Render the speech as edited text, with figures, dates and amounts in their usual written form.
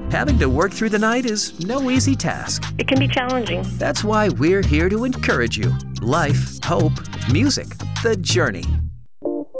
Having to work through the night is no easy task. It can be challenging. That's why we're here to encourage you. Life, hope, music, the journey.